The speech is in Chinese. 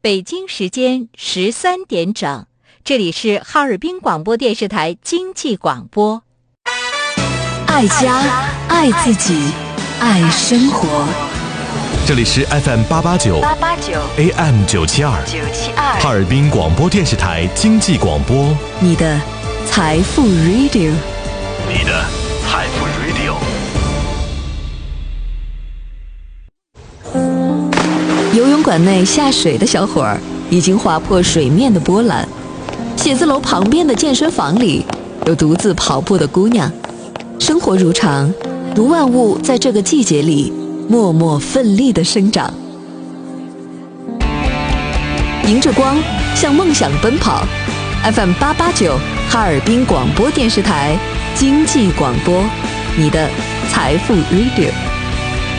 北京时间13点整，这里是哈尔滨广播电视台经济广播。 爱家，爱自己，爱生活。 这里是 FM889 AM972 哈尔滨广播电视台经济广播， 你的财富 Radio， 你的财富 Radio。 游泳馆内下水的小伙儿已经划破水面的波澜，写字楼旁边的健身房里有独自跑步的姑娘。生活如常，如万物在这个季节里默默奋力地生长，迎着光向梦想奔跑。 FM889 哈尔滨广播电视台经济广播，你的财富 Radio。